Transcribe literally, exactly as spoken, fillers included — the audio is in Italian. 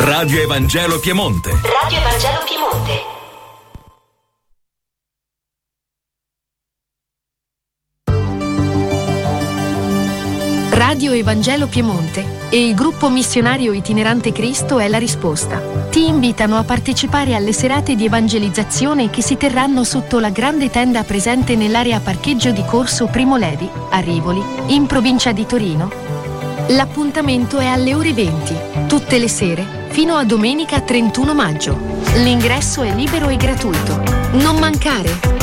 Radio Evangelo Piemonte. Radio Evangelo Piemonte. Radio Evangelo Piemonte e il gruppo missionario itinerante Cristo è la risposta. Ti invitano a partecipare alle serate di evangelizzazione che si terranno sotto la grande tenda presente nell'area parcheggio di Corso Primo Levi, a Rivoli, in provincia di Torino. L'appuntamento è alle ore venti, tutte le sere, fino a domenica trentuno maggio. L'ingresso è libero e gratuito. Non mancare!